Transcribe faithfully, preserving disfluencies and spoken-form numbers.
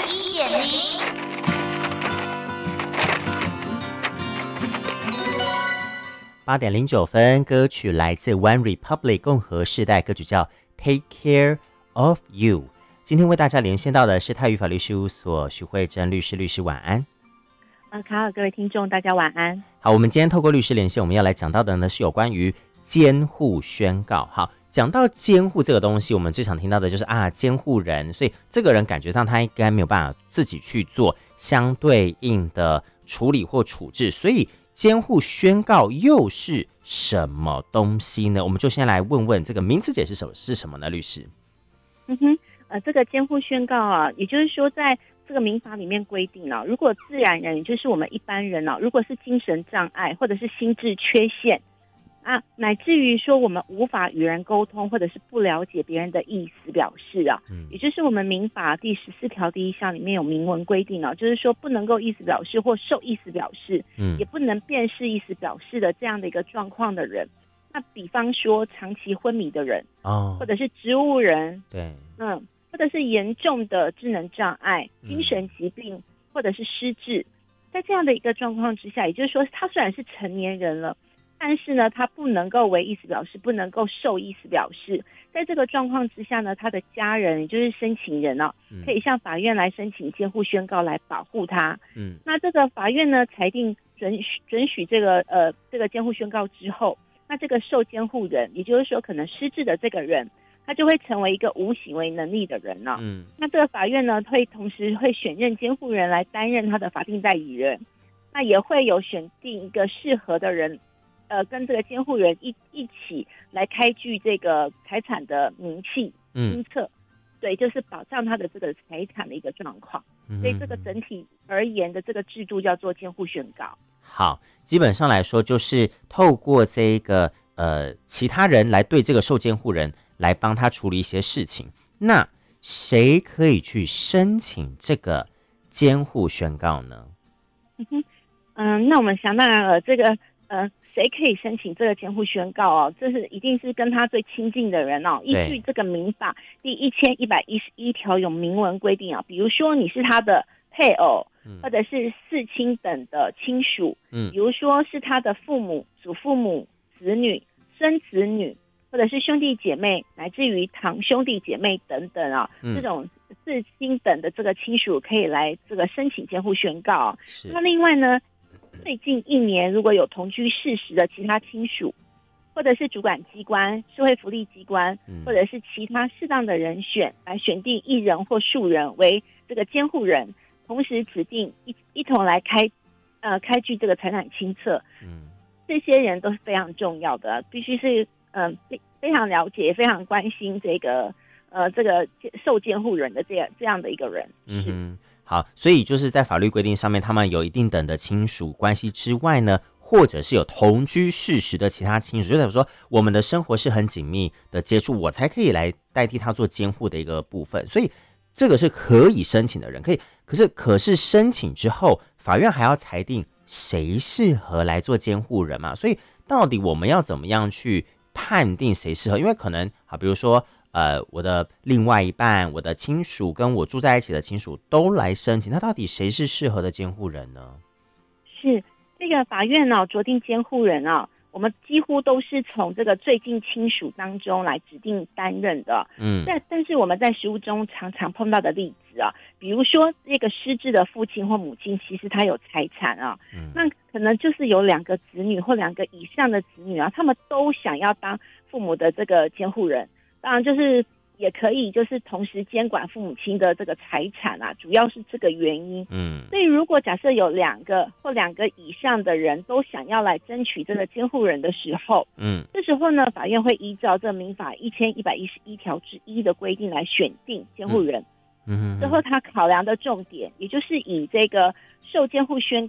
一点零。 八点零九分，歌曲来自 One Republic 共和世代，歌曲叫 Take Care of You。今天为大家连线到的是泰语法律事务所许慧珍律师，律师晚安。 嗯，卡尔，各位听众，大家晚安。 好，我们今天透过律师连线，我们要来讲到的呢是有关于监护宣告。好，讲到监护这个东西，我们最常听到的就是啊，监护人，所以这个人感觉上他应该没有办法自己去做相对应的处理或处置，所以监护宣告又是什么东西呢？我们就先来问问这个名词解释什么是什么呢？律师？ 嗯哼，呃，这个监护宣告啊，也就是说在这个民法里面规定啊，如果自然人，也就是我们一般人啊，如果是精神障碍或者是心智缺陷啊，乃至于说我们无法与人沟通，或者是不了解别人的意思表示啊，嗯、也就是我们民法第十四条第一项里面有明文规定啊，就是说不能够意思表示或受意思表示，嗯，也不能辨识意思表示的这样的一个状况的人，那比方说长期昏迷的人，哦，或者是植物人， 对， 嗯。或者是严重的智能障碍、精神疾病、嗯、或者是失智，在这样的一个状况之下，也就是说他虽然是成年人了，但是呢他不能够为意思表示，不能够受意思表示，在这个状况之下呢，他的家人也就是申请人哦，嗯、可以向法院来申请监护宣告来保护他。嗯，那这个法院呢裁定准许准许这个呃这个监护宣告之后，那这个受监护人，也就是说可能失智的这个人，他就会成为一个无行为能力的人了、哦。嗯，那这个法院呢，会同时会选任监护人来担任他的法定代理人，那也会有选定一个适合的人，呃，跟这个监护人一一起来开具这个财产的明细清册，嗯、对，就是保障他的这个财产的一个状况。嗯、所以这个整体而言的这个制度叫做监护宣告。 好，基本上来说就是透过这个呃其他人来对这个受监护人来帮他处理一些事情，那谁可以去申请这个监护宣告呢？ 嗯哼，嗯，那我们想当然了，这个呃，谁可以申请这个监护宣告哦？这是一定是跟他最亲近的人哦。依据这个民法第一千一百一十一条有明文规定啊，比如说你是他的配偶，嗯、或者是四亲等的亲属，嗯，比如说是他的父母、祖父母、子女、孙子女。或者是兄弟姐妹，乃至于堂兄弟姐妹等等啊，嗯、这种四亲等的这个亲属可以来这个申请监护宣告、啊。那另外呢，最近一年如果有同居事实的其他亲属，或者是主管机关、社会福利机关，嗯、或者是其他适当的人选来选定一人或数人为这个监护人，同时指定一一同来开呃开具这个财产清册。嗯，这些人都是非常重要的，必须是。嗯，非非常了解，非常关心这个呃这个受监护人的这样这样的一个人。 嗯哼，好，所以就是在法律规定上面，他们有一定等的亲属关系之外呢，或者是有同居事实的其他亲属，就代表说我们的生活是很紧密的接触，我才可以来代替他做监护的一个部分。所以这个是可以申请的人，可以，可是可是申请之后，法院还要裁定谁适合来做监护人嘛？所以到底我们要怎么样去判定谁适合？因为可能好，比如说呃，我的另外一半、我的亲属跟我住在一起的亲属都来申请，那到底谁是适合的监护人呢？ 是这个法院哦，酌定监护人哦，我们几乎都是从这个最近亲属当中来指定担任的。嗯，但但是我们在实务中常常碰到的例子啊，比如说这个失智的父亲或母亲，其实他有财产啊，嗯、那可能就是有两个子女或两个以上的子女啊，他们都想要当父母的这个监护人，当然就是也可以就是同时监管父母亲的这个财产啊，主要是这个原因。嗯，所以如果假设有两个或两个以上的人都想要来争取这个监护人的时候，嗯，这时候呢，法院会依照这民法一千一百一十一条之一的规定来选定监护人。嗯，之后他考量的重点，也就是以这个受监护宣